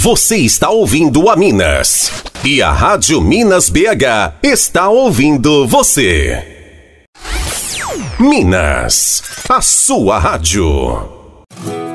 Você está ouvindo a Minas. E a Rádio Minas BH está ouvindo você. Minas, a sua rádio.